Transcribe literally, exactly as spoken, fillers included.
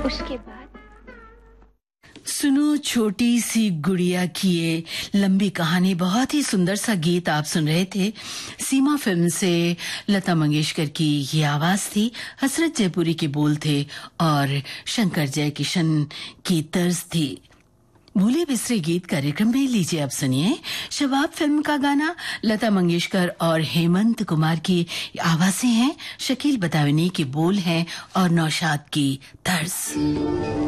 उसके बाद सुनो छोटी सी गुड़िया की ये लंबी कहानी। बहुत ही सुंदर सा गीत आप सुन रहे थे। सीमा फिल्म से लता मंगेशकर की ये आवाज थी, हसरत जयपुरी के बोल थे और शंकर जयकिशन की तर्ज थी। भूले बिसरे गीत कार्यक्रम में लीजिए अब सुनिए शबाब फिल्म का गाना। लता मंगेशकर और हेमंत कुमार की आवाजें हैं, शकील बतावनी के बोल हैं और नौशाद की तर्ज।